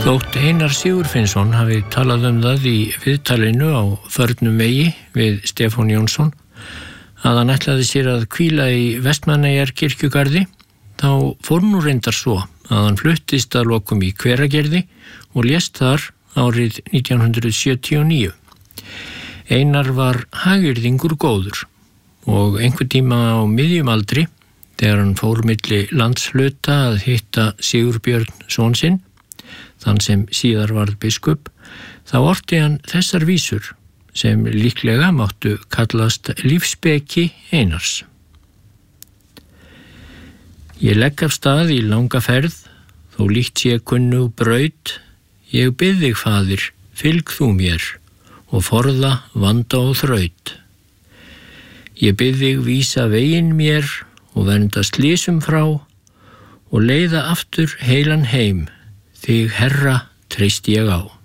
Þótt Einar Sigurfinnsson hafi talað það í viðtalinu á förnum vegi við Stefán Jónsson að hann ætlaði sér að hvíla í Vestmannaeyjarkirkjugarði, þá fór nú reyndar svo að hann fluttist að lokum í Hveragerði og lést þar árið 1979. Einar var hagyrðingur góður og einhver tíma á miðjum aldri, þegar hann fór milli landshluta að hitta Sigurbjörn son sinn, þann sem síðar varð biskup, þá orti hann þessar vísur sem líklega máttu kallast lífsspeki Einars. Ég legg af stað í langa ferð, þó líkt sé kunnug braut, ég bið þig, faðir, fylg þú mér og forða vanda og þraut. Ég bið þig vísa veginn mér og vernda slysum frá og leiða aftur heilan heim, þig Herra treysti ég á.